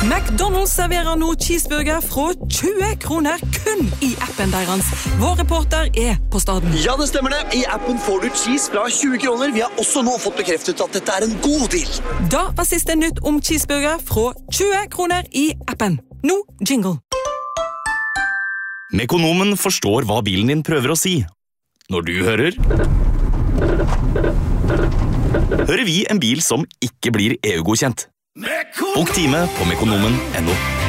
McDonald's serverer nå cheeseburger fra 20 kroner kun i appen deres. Vår reporter på staden. Ja, det stemmer det. I appen får du cheese fra 20 kroner. Vi har også nå fått bekreftet at dette en god deal. Da var siste nytt om cheeseburger fra 20 kroner i appen. Nå jingle. Mekonomen forstår hva bilen din prøver å si. Når du hører vi en bil som ikke blir EU-godkjent. Bok time på mekonomen.no.